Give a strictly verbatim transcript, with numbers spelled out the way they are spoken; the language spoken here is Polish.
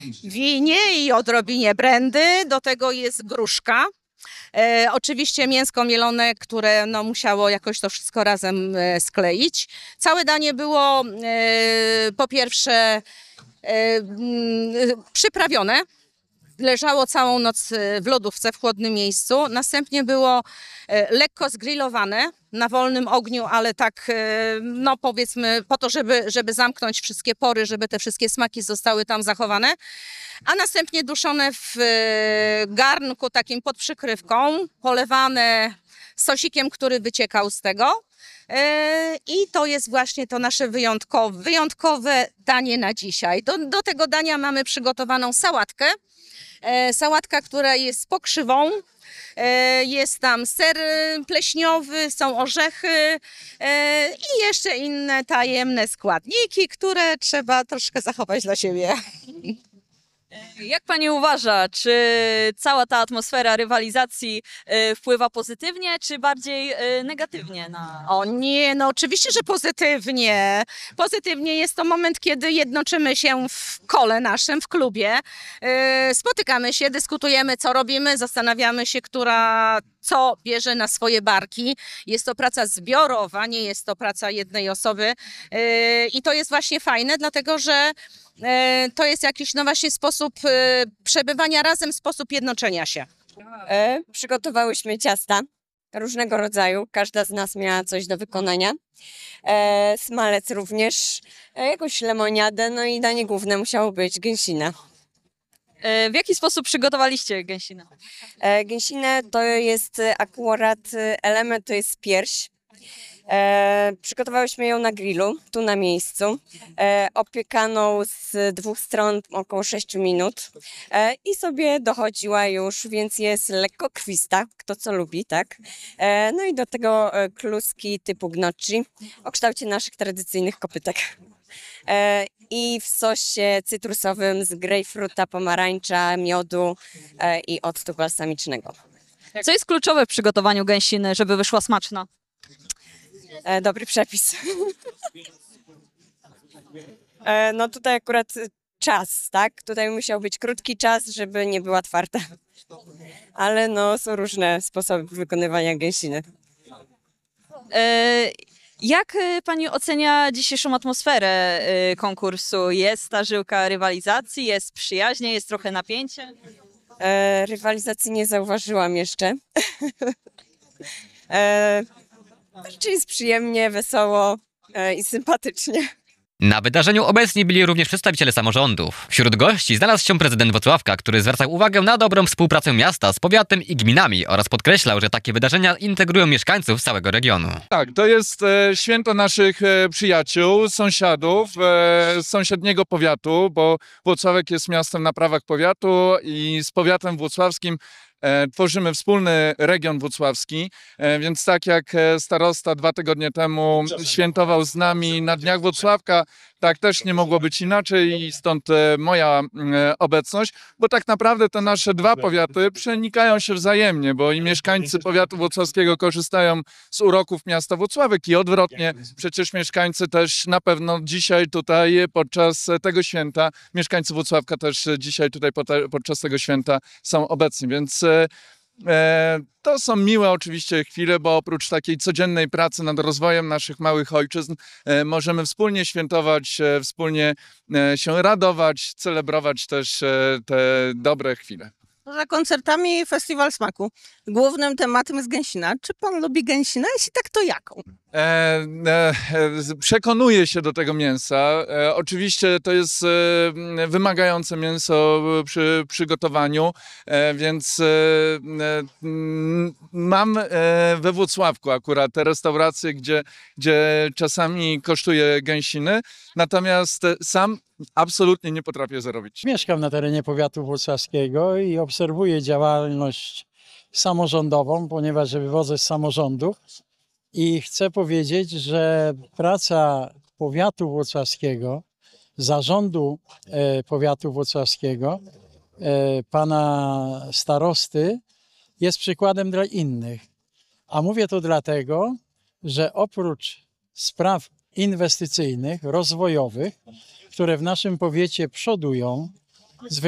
winie i odrobinie brandy, do tego jest gruszka. E, oczywiście mięsko mielone, które no, musiało jakoś to wszystko razem e, skleić. Całe danie było e, po pierwsze e, mm, przyprawione. Leżało całą noc w lodówce w chłodnym miejscu. Następnie było e, lekko zgrillowane na wolnym ogniu, ale tak, e, no powiedzmy, po to, żeby, żeby zamknąć wszystkie pory, żeby te wszystkie smaki zostały tam zachowane. A następnie duszone w e, garnku takim pod przykrywką, polewane sosikiem, który wyciekał z tego. E, I to jest właśnie to nasze wyjątkowe, wyjątkowe danie na dzisiaj. Do, do tego dania mamy przygotowaną sałatkę. E, sałatka, która jest z pokrzywą, e, jest tam ser pleśniowy, są orzechy e, i jeszcze inne tajemne składniki, które trzeba troszkę zachować dla siebie. Jak pani uważa, czy cała ta atmosfera rywalizacji y, wpływa pozytywnie, czy bardziej y, negatywnie na... O nie, no oczywiście, że pozytywnie. Pozytywnie jest to moment, kiedy jednoczymy się w kole naszym, w klubie. Yy, spotykamy się, dyskutujemy, co robimy, zastanawiamy się, która co bierze na swoje barki. Jest to praca zbiorowa, nie jest to praca jednej osoby. Yy, I to jest właśnie fajne, dlatego że yy, to jest jakiś no właśnie sposób yy, przebywania razem, sposób jednoczenia się. E, przygotowałyśmy ciasta różnego rodzaju. Każda z nas miała coś do wykonania. E, smalec również, e, jakąś lemoniadę, no i danie główne musiało być gęsina. Y, w jaki sposób przygotowaliście gęsinę? E, gęsinę to jest e, akurat e, element, to jest pierś. E, przygotowałyśmy ją na grillu, tu na miejscu, e, opiekaną z dwóch stron około sześć minut e, i sobie dochodziła już, więc jest lekko krwista, kto co lubi, tak? E, no i do tego e, kluski typu gnocchi o kształcie naszych tradycyjnych kopytek. E, I w sosie cytrusowym z grejpfruta, pomarańcza, miodu e, i octu balsamicznego. Co jest kluczowe w przygotowaniu gęsiny, żeby wyszła smaczna? E, dobry przepis. e, no tutaj akurat czas, tak? Tutaj musiał być krótki czas, żeby nie była twarda. Ale no są różne sposoby wykonywania gęsiny. Y, jak y, pani ocenia dzisiejszą atmosferę y, konkursu? Jest ta żyłka rywalizacji, jest przyjaźnie, jest trochę napięcie? E, rywalizacji nie zauważyłam jeszcze. e, Raczej jest przyjemnie, wesoło e, i sympatycznie. Na wydarzeniu obecni byli również przedstawiciele samorządów. Wśród gości znalazł się prezydent Włocławka, który zwracał uwagę na dobrą współpracę miasta z powiatem i gminami oraz podkreślał, że takie wydarzenia integrują mieszkańców z całego regionu. Tak, to jest e, święto naszych e, przyjaciół, sąsiadów, e, sąsiedniego powiatu, bo Włocławek jest miastem na prawach powiatu i z powiatem włocławskim E, tworzymy wspólny region włocławski, e, więc tak jak e, starosta dwa tygodnie temu świętował z nami na Dniach Włocławka, tak też nie mogło być inaczej i stąd e, moja e, obecność, bo tak naprawdę te nasze dwa powiaty przenikają się wzajemnie, bo i mieszkańcy powiatu włocławskiego korzystają z uroków miasta Włocławek i odwrotnie, przecież mieszkańcy też na pewno dzisiaj tutaj podczas tego święta, mieszkańcy Włocławka też dzisiaj tutaj podczas tego święta są obecni, więc E, to są miłe oczywiście chwile, bo oprócz takiej codziennej pracy nad rozwojem naszych małych ojczyzn e, możemy wspólnie świętować, e, wspólnie e, się radować, celebrować też e, te dobre chwile. Za koncertami Festiwal Smaku. Głównym tematem jest gęsina. Czy pan lubi gęsinę? Jeśli tak, to jaką? E, e, przekonuję się do tego mięsa. E, oczywiście to jest e, wymagające mięso przy przygotowaniu, e, więc e, e, mam e, we Włocławku akurat te restauracje, gdzie, gdzie czasami kosztuje gęsiny, natomiast sam absolutnie nie potrafię zarobić. Mieszkam na terenie powiatu włocławskiego i obserwuję działalność samorządową, ponieważ wywodzę z samorządu i chcę powiedzieć, że praca powiatu włocławskiego, zarządu e, powiatu włocławskiego, e, pana starosty jest przykładem dla innych. A mówię to dlatego, że oprócz spraw inwestycyjnych, rozwojowych, które w naszym powiecie przodują, z